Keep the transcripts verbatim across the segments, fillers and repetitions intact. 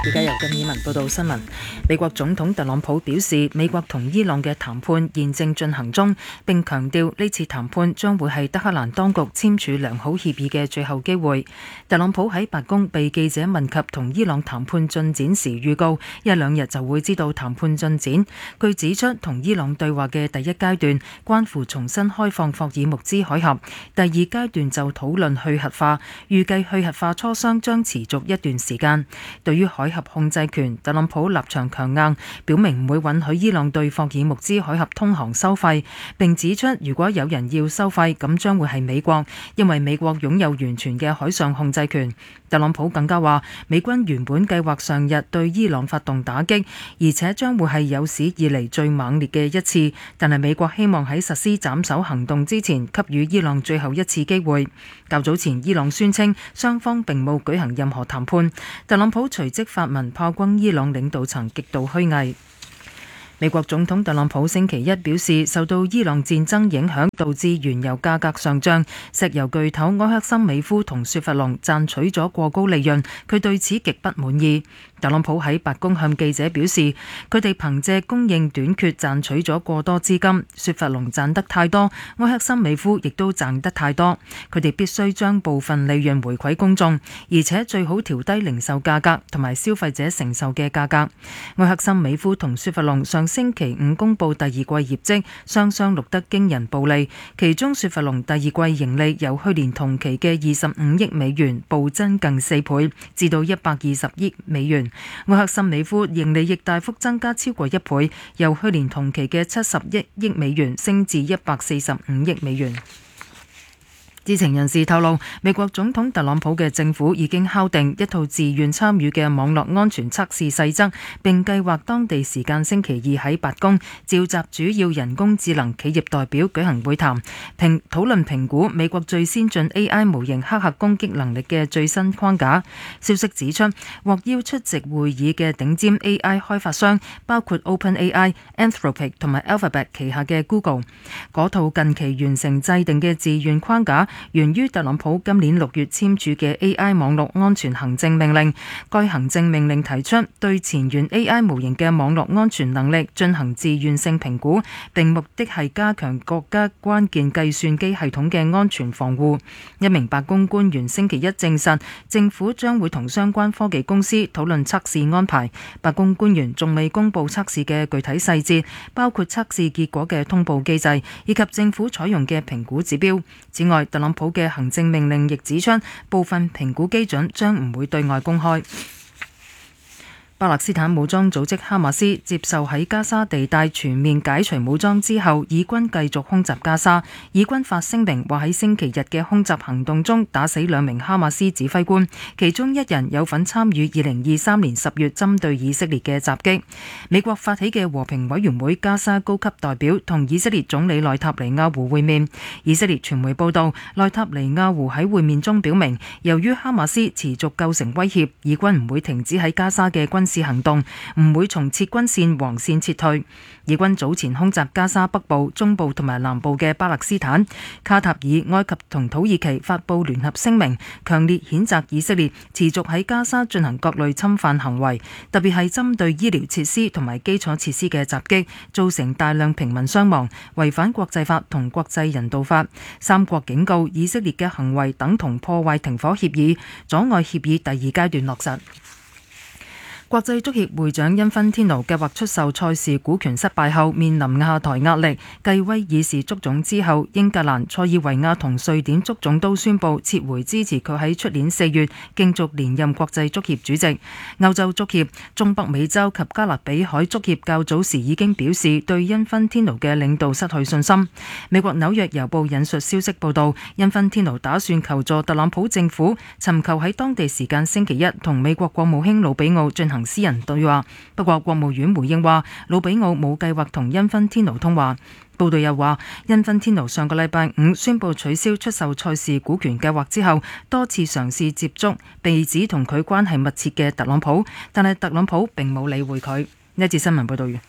而家由近爾文報道新聞。美國總統特朗普表示，美國同伊朗嘅談判現正進行中，並強調呢次談判將會係德黑蘭當局簽署良好協議嘅最後機會。特朗普喺白宮被記者問及同伊朗談判進展時，預告一兩日就會知道談判進展。佢指出，同伊朗對話嘅第一階段關乎重新開放霍爾木茲海峽，第二階段就討論去核化，預計去核化磋商將持續一段時間。對於海峽控制權，特朗普立場強硬，表明唔會允許伊朗對霍爾木茲海峽通航收費，並指出如果有人要收費，咁將會係美國，因為美國擁有完全嘅海上控制權。特朗普更加話，美軍原本計劃上日對伊朗發動打擊，而且將會係有史以嚟最猛烈嘅一次，但係美國希望喺實施斬首行動之前，給予伊朗最後一次機會。較早前，伊朗宣稱雙方並冇舉行任何談判，特朗普隨即發文炮轟伊朗領導層極度虛偽。美國總統特朗普星期一表示，受到伊朗戰爭影響，導致原油價格上漲，石油巨頭埃克森美孚同雪佛龍賺取咗過高利潤，佢對此極不滿意。特朗普喺白宮向記者表示，佢哋憑借供應短缺賺取咗過多資金，雪佛龍賺得太多，埃克森美孚亦都賺得太多，佢哋必須將部分利潤回饋公眾，而且最好調低零售價格同埋消費者承受嘅價格。埃克森美孚同雪佛龍上星期五公布第二季業績，雙雙錄得驚人暴利，其中雪佛龍第二季盈利由去年同期嘅二十五億美元暴增近四倍，至到一百二十億美元。埃克森美孚盈利亦大幅增加超過一倍，由去年同期嘅七十一億美元升至一百四十五億美元。知情人士透露，美國總統特朗普嘅政府已經敲定一套自願參與嘅網絡安全測試細則，並計劃當地時間星期二喺白宮召集主要人工智能企業代表舉行會談，評討論評估美國最先進 A I 模型黑客攻擊能力嘅最新框架。消息指出，獲邀出席會議嘅頂尖 A I 開發商包括 OpenAI、Anthropic 同埋 Alphabet 旗下嘅 Google。嗰套近期完成制定嘅自願框架源於特朗普今年六月簽署嘅 A I 網絡安全行政命令。該行政命令提出對前沿 A I 模型嘅網絡安全能力進行自願性評估，並目的係加強國家關鍵計算機系統嘅安全防護。一名白宮官員星期一證實，政府將會同相關科技公司討論測試安排。白宮官員仲未公布測試嘅具體細節，包括測試結果嘅通報機制，以及政府採用嘅評估指標。此外，特朗普嘅行政命令亦指出，部分評估基準將唔會對外公開。巴勒斯坦武裝組織哈馬斯接受喺加沙地帶全面解除武裝之後，以軍繼續空襲加沙。以軍發聲明話喺星期日嘅空襲行動中打死兩名哈馬斯指揮官，其中一人有份參與二零二三年十月針對以色列嘅襲擊。美國發起嘅和平委員會加沙高級代表同以色列總理內塔尼亞胡會面。以色列傳媒報道，內塔尼亞胡喺會面中表明，由於哈馬斯持續構成威脅，以軍唔會停止喺加沙嘅軍事行動，唔會從撤軍線黃線撤退。以軍早前空襲加沙北部、中部同埋南部嘅巴勒斯坦。卡塔爾、埃及同土耳其發布聯合聲明，強烈譴責以色列持續喺加沙進行各類侵犯行為，特別係針對醫療設施同埋基礎設施嘅襲擊，造成大量平民傷亡，違反國際法同國際人道法。三國警告以色列嘅行為等同破壞停火協議，阻礙協議第二階段落實。國際足協會長因芬天奴計劃出售賽事股權失敗後，面臨下台壓力。繼威爾士足總之後，英格蘭、塞爾維亞同瑞典足總都宣布撤回支持佢喺出年四月競逐連任國際足協主席。歐洲足協、中北美洲及加勒比海足協較早時已經表示對因芬天奴嘅領導失去信心。美國紐約郵報引述消息報道，因芬天奴打算求助特朗普政府，尋求喺當地時間星期一同美國國務卿魯比奧進行私人對話，不過國務院回應話，魯比奧冇計劃同因芬天奴通話。報道又話，因芬天奴上個禮拜五宣布取消出售賽事股權計劃之後，多次嘗試接觸被指同佢關係密切嘅特朗普，但係特朗普並冇理會佢。呢一節新聞報道完。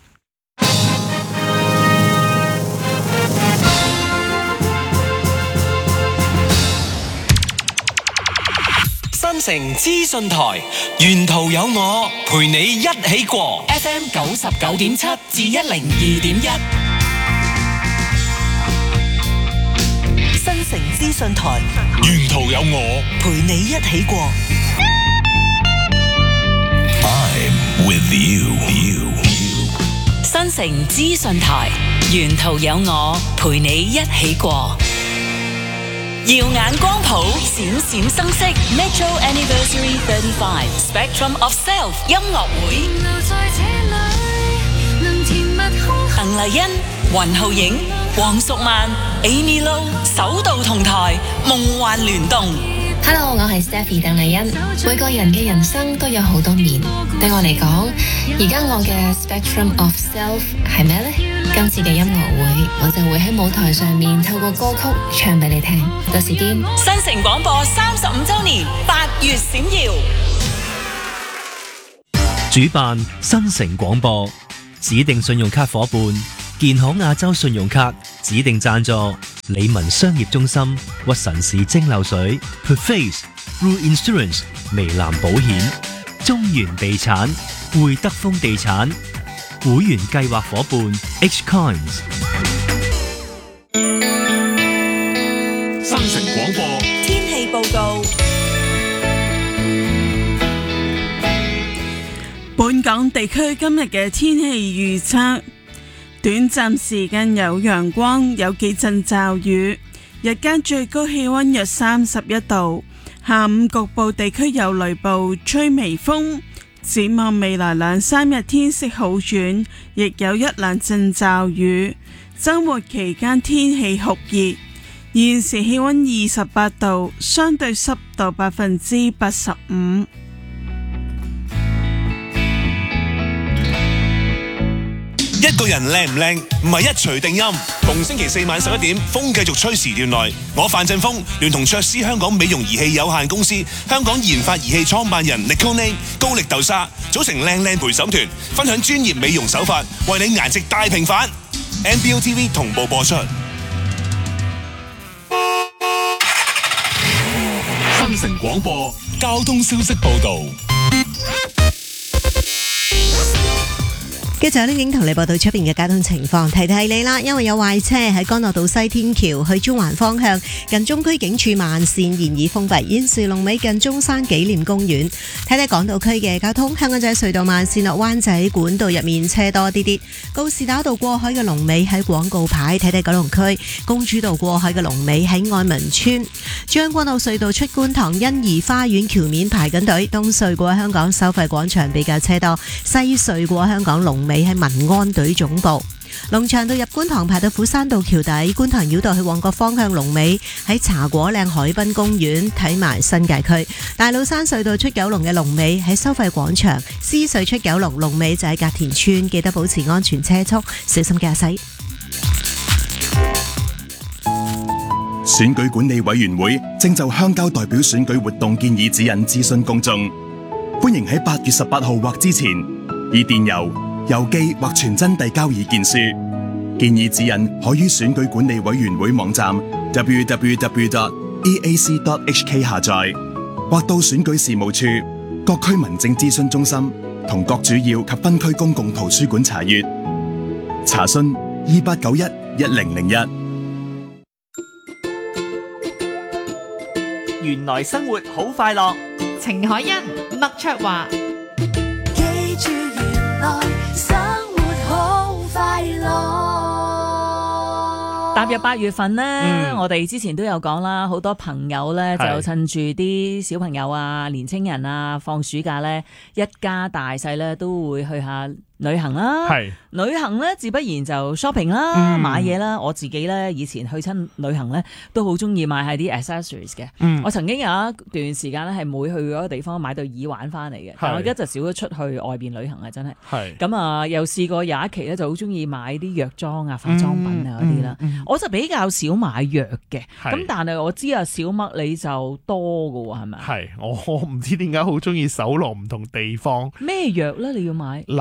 新城資訊台，沿途有我陪你一起過 F M 九十九點七至一零二點一。 新城資訊台， 沿途有我陪你一起過。 I'm with you. you. 新城資訊台，沿途有我陪你一起過。耀眼光譜，閃閃生色 Metro Anniversary thirty-five Spectrum of Self 音樂會。鄧麗欣、雲浩影、黃淑曼、Amy Lo 首度同台，夢幻聯動。 Hello， 我係 Stephy 鄧麗欣。每個人嘅人生都有好多面，對我嚟講，而家我嘅 Spectrum of Self 係咩呢？今次嘅音樂會，我就會喺舞台上面透過歌曲唱俾你聽。到時見。 新城廣播三十五週年，八月閃耀。 主辦新城廣播，指定信用卡夥伴健康亞洲信用卡，指定贊助理文商業中心、屈臣氏蒸餾水、Perface、Blue Insurance、微藍保險、中原地產、匯德豐地產。會員計劃夥伴 H Coins。 新城廣播天氣報告。 本港地區今日嘅天氣預測，短暫時間有陽光，有幾陣驟雨，日間最高氣溫約三十一度，下午局部地區有雷暴，吹微風。展望未來兩三日天色好轉，亦有一兩陣驟雨。周末期間天氣酷熱，現時氣溫二十八度，相對濕度百分之八十五。 一個人靚唔靚唔係一錘定音。逢星期四晚十一點，風繼續吹時段內，我范振鋒聯同卓斯香港美容儀器有限公司、香港研發儀器創辦人 Nicole 高力豆沙組成靚靚陪審團，分享專業美容手法，為你顏值大平反。N B O T V 同步播出。新城廣播交通消息報道。 跟住有啲影同你報道出邊嘅交通情況，提提你啦，因為有壞車喺干諾道西天橋去中環方向，近中區警署慢線現已封閉，現時龍尾近中山紀念公園。睇睇港島區嘅交通，香港仔隧道慢線落灣仔管道入面車多啲啲，告士打道過海嘅龍尾喺廣告牌。睇睇九龍區公主道過海嘅龍尾喺愛民村，將軍澳隧道出觀塘欣怡花園橋面排緊隊，東隧過香港收費廣場比較車多，西隧過香港龍尾喺民安隊總部，龍翔道入觀塘排到虎山道橋底，觀塘繞道去旺角方向龍尾喺茶果嶺海濱公園，睇埋新界區大老山隧道出九龍嘅龍尾喺收費廣場，獅隧出九龍龍尾就喺隔田村，記得保持安全車速，小心駕駛。 選舉管理委員會正就鄉郊代表選舉活動建議指引諮詢公眾，歡迎喺八月十八號或之前以電郵、郵寄或傳真遞交意見書。建議指引可於選舉管理委員會網站 double-u double-u double-u dot e a c dot h k 下載，或到選舉事務處、各區民政諮詢中心同各主要及分區公共圖書館查閱。查詢二八九一一零零一。 原來生活好快樂，程海欣、麥卓華。 記住原來生活好快樂。 踏入八月份呢， 嗯、 我哋之前都有講啦，好多朋友呢就趁住啲小朋友啊、年青人啊放暑假呢，一家大細呢都會去下旅行啦。係旅行呢，自不然就 shopping 啦，嗯、買嘢啦。我自己呢，以前去親旅行呢，都好中意買係啲 accessories 嘅。嗯、我曾經有一段時間呢，係每去嗰個地方買對耳環翻嚟嘅，但我而家就少咗出去外邊旅行啊，真係。係咁啊，又試過有一期呢，就好中意買啲藥妝啊、化妝品啊嗰啲啦。嗯嗯、我就比較少買藥嘅，咁但係我知啊，小麥你就多㗎喎，係咪？ 係，我唔知點解好中意搜羅唔同地方。 咩藥咧？你要買？ 嗱，其實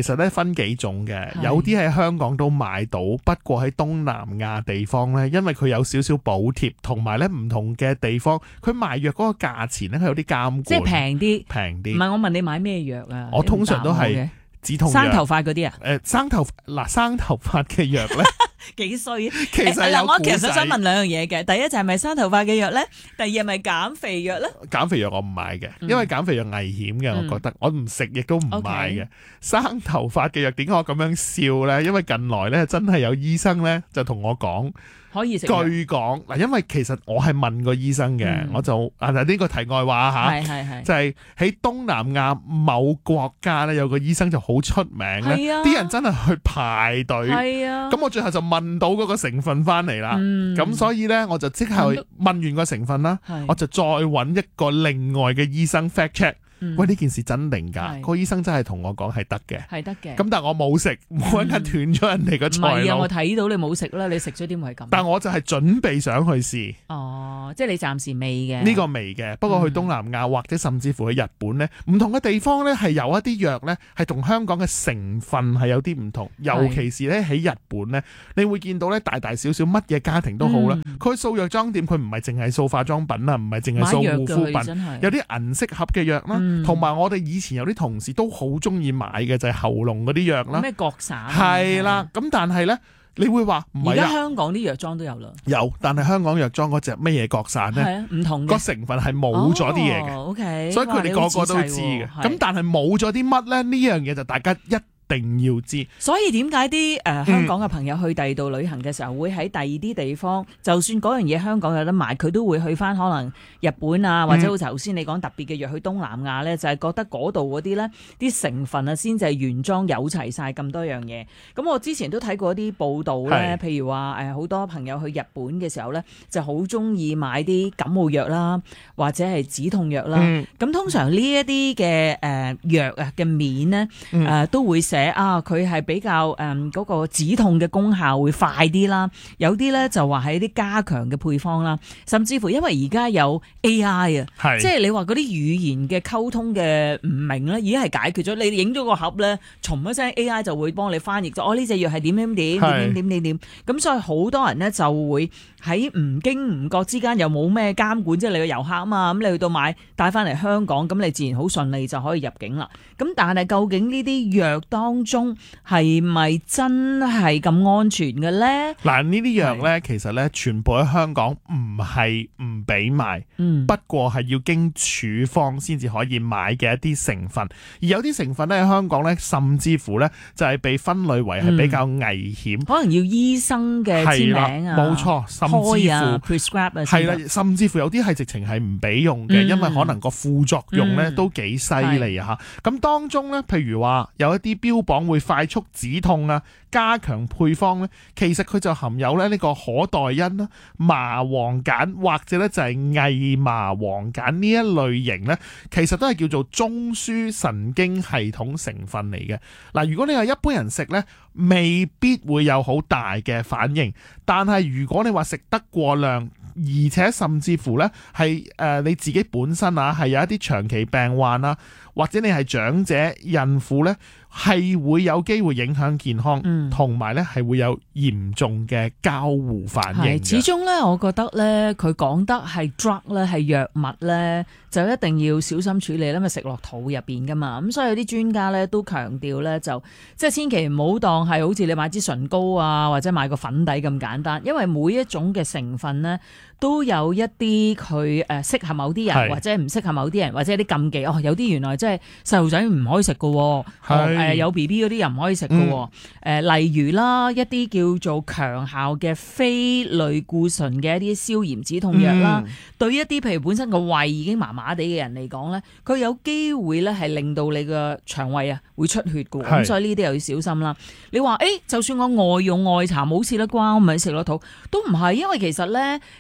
實咧分幾種嘅，有啲喺香港都買到，不過喺東南亞地方咧，因為佢有少少補貼，同埋咧唔同嘅地方，佢賣藥嗰個價錢咧，佢有啲監管， 即係平啲， 平啲。 唔係我問你買咩藥啊？ 我通常都係止痛藥。 生頭髮嗰啲啊？誒、 呃，生頭嗱生頭髮嘅藥咧。 幾衰， 其實嗱、 欸，我其實想問兩樣嘢嘅，第一就係咪生頭髮嘅藥咧？第二係咪減肥藥咧？ 減肥藥我唔買嘅，因為減肥藥危險嘅，我覺得、嗯、我唔食亦都唔買嘅。Okay. 生頭髮嘅藥點解我咁樣笑咧？因為近來咧真係有醫生咧就同我講。 可以食。 據講嗱，因為其實我係問過醫生嘅、嗯，我就啊呢、呢個題外話嚇，係係係就係、是、喺東南亞某國家咧有個醫生就好出名咧，啲、啊、人真係去排隊，咁、啊、我最後就問到嗰個成分翻嚟啦，咁、嗯、所以咧我就即刻問完個成分啦，我就再揾一個另外嘅醫生 fact check。嗯、喂，呢件事真定假？個醫生真係同我講係得嘅，係得嘅。咁但係我冇食，冇一間斷咗人哋個菜。唔係啊，我睇到你冇食啦，你食咗點會係咁？但我就係準備想去試。哦，即係你暫時未嘅。呢、這個未嘅，不過去東南亞、嗯、或者甚至乎去日本咧，唔同嘅地方咧係有一啲藥咧係同香港嘅成分係有啲唔同，尤其是咧喺日本咧，你會見到咧大大小小乜嘢家庭都好啦，佢掃藥妝店佢唔係淨係掃化妝品啊，唔係淨係掃護膚品，有啲銀色盒嘅藥啦。同埋我哋以前有啲同事都好中意買嘅就係、是、喉嚨嗰啲藥啦，咩角散係啦。咁但係咧，你會話唔係啊？而家香港啲藥妝都有啦，有，但係香港藥妝嗰隻乜嘢角散咧？係啊，唔同嘅個成分係冇咗啲嘢嘅。O K， 所以佢哋個個都知嘅。咁但係冇咗啲乜咧？呢樣嘢就大家一定要知。所以點解啲誒香港嘅朋友去第二度旅行嘅時候，嗯、會喺第二啲地方，就算嗰樣嘢香港有得賣，佢都會去翻可能日本啊，或者好似頭先你講特別嘅藥去東南亞咧，就係、是、覺得嗰度嗰啲咧啲成分啊，先至係原裝有齊晒咁多樣嘢。咁我之前都睇過一啲報道咧，譬如話誒好多朋友去日本嘅時候咧，就好中意買啲感冒藥啦，或者係止痛藥啦。咁、嗯、通常呢一啲嘅誒藥啊嘅面咧，誒、嗯呃、都會寫。啊，佢係比較誒嗰、嗯那個止痛嘅功效會快啲啦，有啲咧就話係啲加強嘅配方啦，甚至乎因為而家有 A I 啊，即係你話嗰啲語言嘅溝通嘅唔明咧，已經係解決咗。你影咗個盒咧，從一聲 A I 就會幫你翻譯咗。哦，呢隻藥係點點點點點點點咁，所以好多人咧就會喺唔經唔覺之間又冇咩監管，即係你個遊客啊嘛，咁你去到買帶翻嚟香港，咁你自然好順利就可以入境啦。咁但係究竟呢啲藥當中係咪真係咁安全嘅咧？嗱，呢啲藥咧，其實咧全部喺香港唔係唔俾賣，嗯，不過係要經處方先至可以買嘅一啲成分，而有啲成分咧喺香港咧，甚至乎咧就係被分類為係比較危險，嗯，可能要醫生嘅簽名啊，冇錯，甚至乎 prescribe 啊，係啦，甚至乎有啲係直情係唔俾用嘅，嗯，因為可能個副作用咧，嗯，都幾犀利啊吓。咁當中咧，譬如話有一啲標榜會快速止痛啊，加強配方咧，其實佢就含有咧呢個可待因啦、麻黃鹼或者咧就係偽麻黃鹼呢一類型咧，其實都係叫做中樞神經系統成分嚟嘅。嗱，如果你係一般人食咧，未必會有好大嘅反應，但係如果你話食得過量，而且甚至乎咧係誒你自己本身啊係有一啲長期病患啊，或者你係長者、孕婦咧，係會有機會影響健康，同埋咧係會有嚴重嘅交互反應。始終咧，我覺得咧，佢講得係 drug 咧，係藥物咧，就一定要小心處理，因為食落肚入邊噶嘛。咁所以有啲專家咧都強調咧，就即係千祈唔好當係好似你買支唇膏啊，或者買個粉底咁簡單，因為每一種嘅成分咧都有一啲佢誒適合某啲人，或者唔適合某啲人，或者啲禁忌。哦，有啲原來即係細路仔唔可以食噶。誒、呃、有 B B 嗰啲又唔可以食嘅喎，誒例如啦一啲叫做強效嘅非類固醇嘅一啲消炎止痛藥啦、嗯，對一啲譬如本身個胃已經麻麻地嘅人嚟講咧，佢有機會咧係令到你個腸胃啊會出血嘅，咁所以呢啲又要小心啦。你話誒、欸，就算我外用外搽冇事啦啩，我咪食落肚都唔係，因為其實咧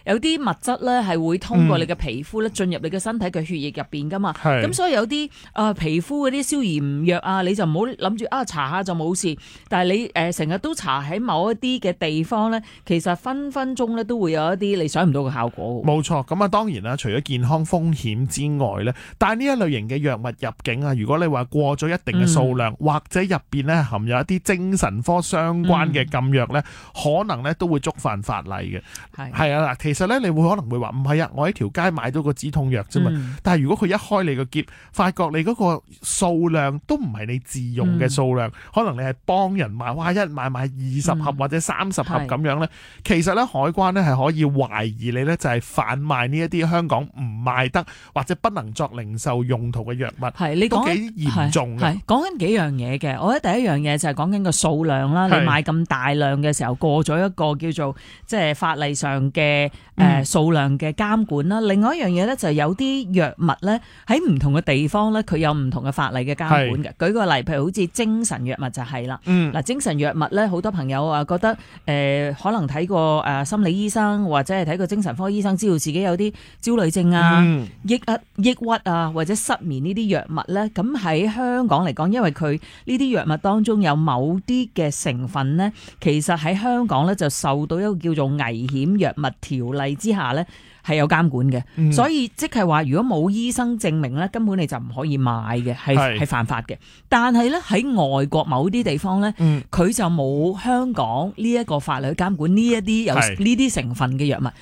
有啲物質咧係會通過你嘅皮膚咧進入你嘅身體嘅血液入邊噶嘛。咁、嗯、所以有啲誒、呃、皮膚嗰啲消炎藥啊，你就唔好諗住啊搽下就冇事。但係你誒成日都搽喺某一啲嘅地方咧，其實分分鐘咧都會有一啲你想唔到嘅效果。 冇錯，咁啊當然啦，除咗健康風險之外咧，但係呢一類型嘅藥物入境啊，如果你話過咗一定嘅數量，嗯、或者入邊咧含有一啲精神科相關嘅禁藥咧、嗯，可能咧都會觸犯法例嘅。係係啊嗱，其實咧你會可能會話唔係啊，我喺條街買到個止痛藥啫嘛。嗯、但係如果佢一開你個篋，發覺你嗰個數量都唔係你自用嘅數量，嗯、可能你係幫人買，哇一買買二十盒或者三十盒咁樣咧、嗯，其實咧海關咧係可以懷疑你咧就係販賣呢一啲香港唔賣得或者不能作零售用途嘅藥物。係你講都幾嚴重嘅。係講緊幾樣嘢嘅，我覺得第一樣嘢就係講緊個數量啦。你買咁大量嘅時候，過咗一個叫做即係法例上嘅誒數量嘅監管啦、嗯。另外一樣嘢咧就係有啲藥物咧喺唔同嘅地方咧，佢有唔同嘅法例嘅監管嘅。舉個例，譬如好似精神藥物就係啦。嗯。嗱，精神藥物咧，好多朋友啊覺得誒、呃、可能睇過誒心理醫生或者係睇過精神科醫生，知道自己有啲焦慮症啊、嗯、抑鬱抑鬱啊或者失眠呢啲藥物咧，咁喺香港嚟講，因為佢呢啲藥物當中有某啲嘅成分咧，其實喺香港咧就受到一個叫做危險藥物條例之下咧係有監管嘅、嗯，所以即係話如果冇醫生證明咧，根本你就唔可以買嘅，係係犯法嘅。但係咧喺外國某啲地方咧，佢、嗯、就冇香港呢一個法律去監管呢一啲有呢啲成分嘅藥物，